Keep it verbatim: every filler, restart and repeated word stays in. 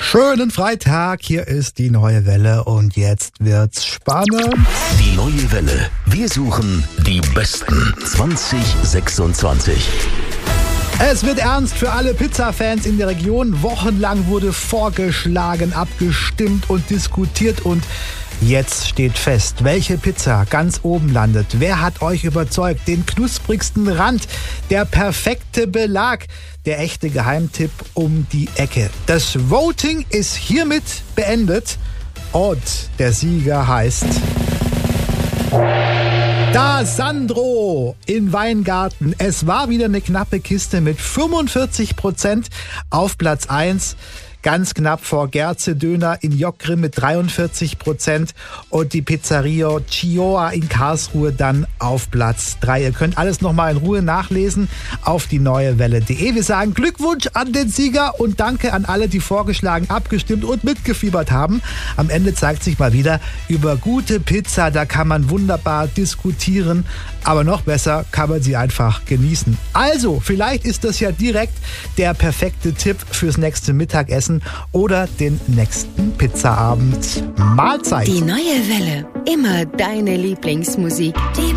Schönen Freitag, hier ist die neue Welle und jetzt wird's spannend. Die neue Welle. Wir suchen die Besten zwanzig sechsundzwanzig. Es wird ernst für alle Pizza-Fans in der Region. Wochenlang wurde vorgeschlagen, abgestimmt und diskutiert und jetzt steht fest, welche Pizza ganz oben landet. Wer hat euch überzeugt? Den knusprigsten Rand, der perfekte Belag, der echte Geheimtipp um die Ecke. Das Voting ist hiermit beendet und der Sieger heißt Da Sandro in Weingarten. Es war wieder eine knappe Kiste mit fünfundvierzig Prozent auf Platz eins. Ganz knapp vor Gerze Döner in Jockgrim mit dreiundvierzig Prozent und die Pizzeria Chioa in Karlsruhe dann auf Platz drei. Ihr könnt alles nochmal in Ruhe nachlesen auf die neue Welle punkt de. Wir sagen Glückwunsch an den Sieger und danke an alle, die vorgeschlagen, abgestimmt und mitgefiebert haben. Am Ende zeigt sich mal wieder, über gute Pizza, da kann man wunderbar diskutieren, aber noch besser kann man sie einfach genießen. Also, vielleicht ist das ja direkt der perfekte Tipp fürs nächste Mittagessen oder den nächsten Pizzaabend. Mahlzeit! Die neue Welle. Immer deine Lieblingsmusik. Die